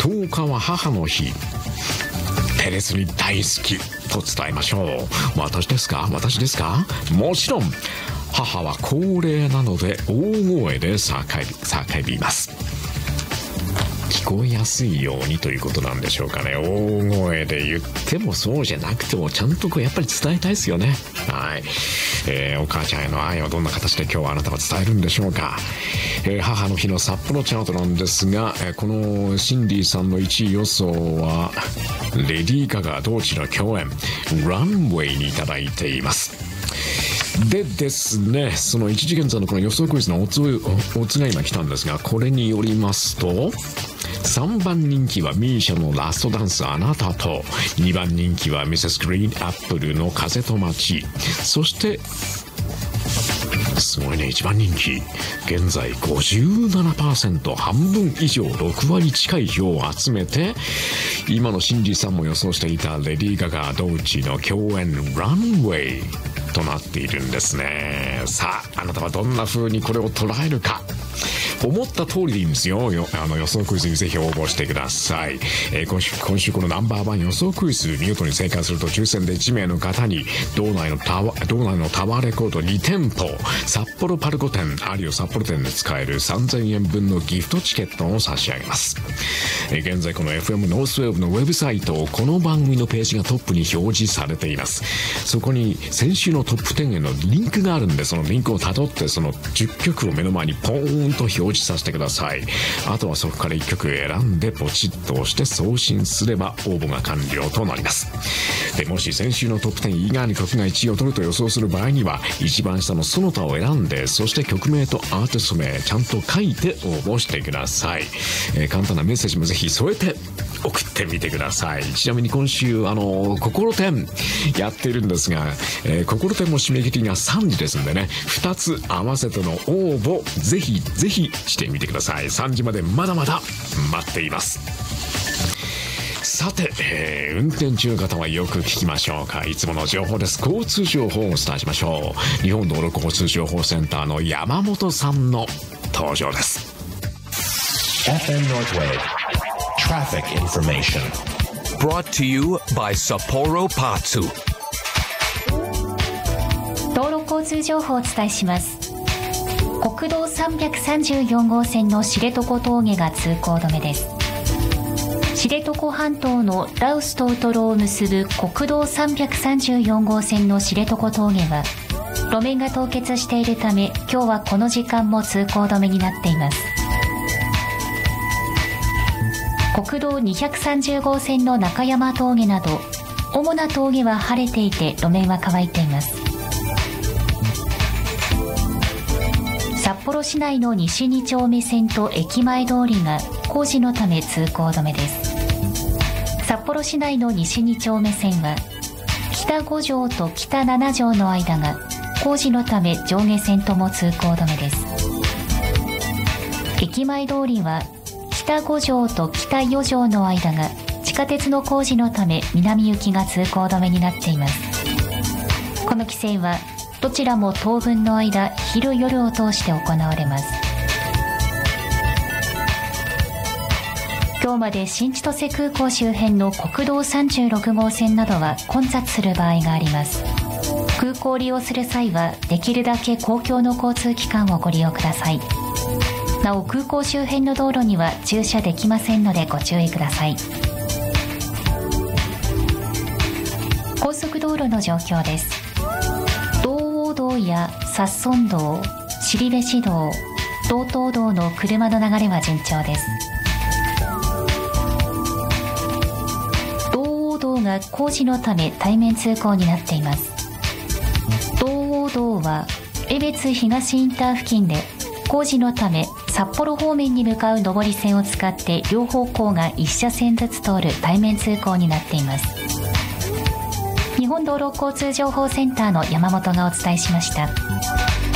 10日は母の日。テレスに大好きと伝えましょう。私ですか？もちろん母は高齢なので大声で叫びます。聞こえやすいようにということなんでしょうかね。大声で言ってもそうじゃなくてもちゃんとやっぱり伝えたいですよね。はい。お母ちゃんへの愛をどんな形で今日はあなたは伝えるんでしょうか。母の日の札幌チャートなんですが、このシンディさんの1位予想はレディー・ガガ同地の共演ランウェイにいただいています。でですね、その1時現在のこの予想クイズのオツが今来たんですが、これによりますと3番人気はミーシャのラストダンスあなたと、2番人気はミセスグリーンアップルの風と街、そしてすごいね、1番人気現在 57%、 半分以上6割近い票を集めて、今のシンディさんも予想していたレディー・ガガ同地の共演ランウェイとなっているんですね。さあ、あなたはどんな風にこれを捉えるか。思った通りでいいんですよ。予想クイズにぜひ応募してください。今週このナンバーワン予想クイズ見事に正解すると抽選で1名の方に道内のタワーレコード2店舗、札幌パルコ店、有オ札幌店で使える3000円分のギフトチケットを差し上げます。現在この FM ノースウェーブのウェブサイト、この番組のページがトップに表示されています。そこに先週のトップ10へのリンクがあるんで、そのリンクをたどってその10曲を目の前にポーンと表示させてください。あとはそこから1曲選んでポチッと押して送信すれば応募が完了となります。でもし先週のトップ10以外に曲が1位を取ると予想する場合には、一番下のその他を選んで、そして曲名とアーティスト名ちゃんと書いて応募してください。簡単なメッセージもぜひ添えて送ってみてください。ちなみに今週心展やっているんですが、心展も締め切りが3時ですんでね、2つ合わせての応募ぜひしてみてください。3時までまだまだ待っています。さて、運転中の方はよく聞きましょうか。いつもの情報です。交通情報をお伝えしましょう。日本道路交通情報センターの山本さんの登場です。 FM Northwave Traffic Information Brought to you by Sapporo Patsu。 道路交通情報をお伝えします。国道334号線の知床峠が通行止めです。知床半島の羅臼とウトロを結ぶ国道334号線の知床峠は路面が凍結しているため、今日はこの時間も通行止めになっています。国道230号線の中山峠など主な峠は晴れていて路面は乾いています。札幌市内の西2丁目線と駅前通りが工事のため通行止めです。札幌市内の西2丁目線は北5条と北7条の間が工事のため上下線とも通行止めです。駅前通りは北5条と北4条の間が地下鉄の工事のため南行きが通行止めになっています。この規制はどちらも当分の間、昼夜を通して行われます。今日まで新千歳空港周辺の国道36号線などは混雑する場合があります。空港を利用する際はできるだけ公共の交通機関をご利用ください。なお空港周辺の道路には駐車できませんのでご注意ください。高速道路の状況です。道央道や札村道、後部道、道東道の車の流れは順調です。道央道が工事のため対面通行になっています。道央道は江別東インター付近で工事のため札幌方面に向かう上り線を使って両方向が1車線ずつ通る対面通行になっています。日本道路交通情報センターの山本がお伝えしました。